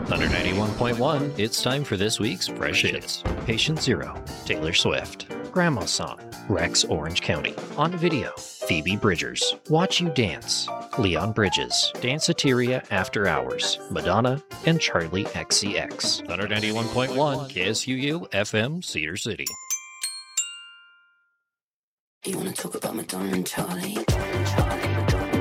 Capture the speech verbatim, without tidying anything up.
Thunder ninety-one point one, it's time for this week's Fresh Hits. Patient Zero, Taylor Swift. Grandma Song, Rex Orange County. On Video, Phoebe Bridgers. Watch You Dance, Leon Bridges. Danceteria After Hours, Madonna and Charlie X C X. Thunder ninety-one point one, K S U U F M, Cedar City. You wanna talk about Madonna and Charlie? Charlie, Madonna.